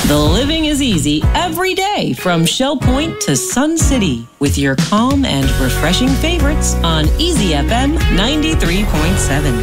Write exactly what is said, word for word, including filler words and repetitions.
The living is easy every day from Shell Point to Sun City with your calm and refreshing favorites on Easy F M ninety-three point seven.